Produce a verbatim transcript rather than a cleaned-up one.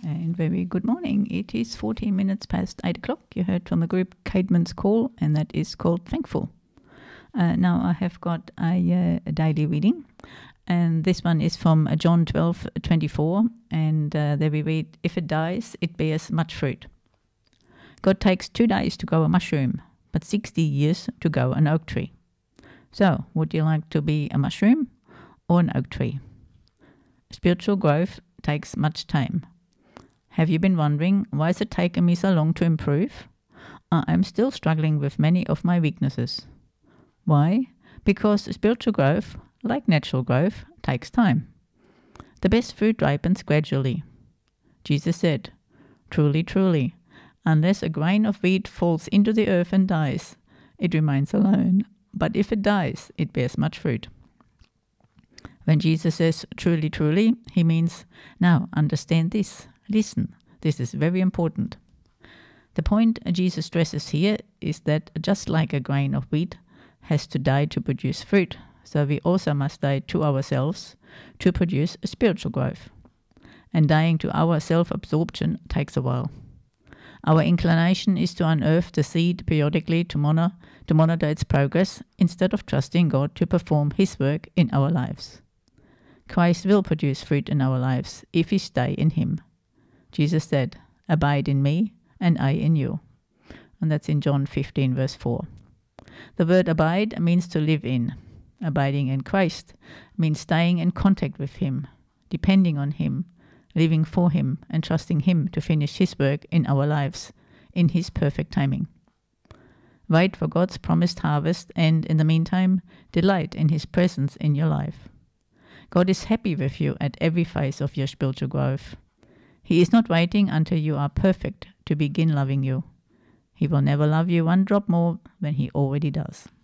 And very good morning. It is fourteen minutes past eight o'clock. You heard from the group Caedmon's Call, and that is called Thankful. Uh, now I have got a, uh, a daily reading, and this one is from uh, John twelve twenty-four, and uh, there we read, "If it dies, it bears much fruit." God takes two days to grow a mushroom, but sixty years to grow an oak tree. So, would you like to be a mushroom or an oak tree? Spiritual growth takes much time. Have you been wondering, why has it taken me so long to improve? I am still struggling with many of my weaknesses. Why? Because spiritual growth, like natural growth, takes time. The best fruit ripens gradually. Jesus said, "Truly, truly, unless a grain of wheat falls into the earth and dies, it remains alone. But if it dies, it bears much fruit." When Jesus says, "Truly, truly," he means, now understand this. Listen, this is very important. The point Jesus stresses here is that just like a grain of wheat has to die to produce fruit, so we also must die to ourselves to produce spiritual growth. And dying to our self-absorption takes a while. Our inclination is to unearth the seed periodically to, mono, to monitor its progress instead of trusting God to perform His work in our lives. Christ will produce fruit in our lives if we stay in Him. Jesus said, "Abide in me, and I in you." And that's in John fifteen, verse four. The word abide means to live in. Abiding in Christ means staying in contact with Him, depending on Him, living for Him, and trusting Him to finish His work in our lives, in His perfect timing. Wait for God's promised harvest, and in the meantime, delight in His presence in your life. God is happy with you at every phase of your spiritual growth. He is not waiting until you are perfect to begin loving you. He will never love you one drop more than He already does.